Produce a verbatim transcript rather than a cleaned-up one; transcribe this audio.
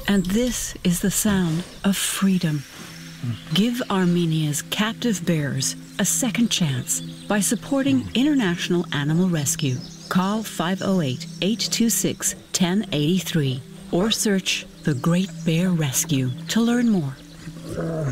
And this is the sound of freedom. Give Armenia's captive bears a second chance by supporting International Animal Rescue. Call five oh eight, eight two six, one oh eight three or search The Great Bear Rescue to learn more.